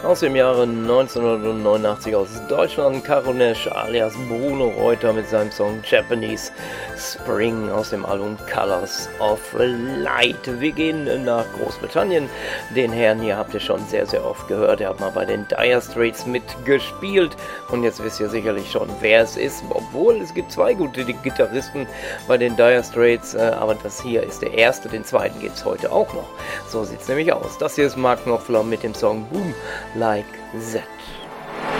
aus dem Jahre 1989 aus Deutschland. Karonesh alias Bruno Reuter mit seinem Song Japanese Spring aus dem Album Colors of Light. Wir gehen nach Großbritannien. Den Herrn hier habt ihr schon sehr, sehr oft gehört. Er hat mal bei den Dire Straits mitgespielt und jetzt wisst ihr sicherlich schon, wer es ist. Obwohl, es gibt zwei gute Gitarristen bei den Dire Straits, aber das hier ist der erste. Den zweiten gibt es heute auch noch. So sieht es nämlich aus. Das hier ist Mark Knopfler mit dem Song Boom Like That.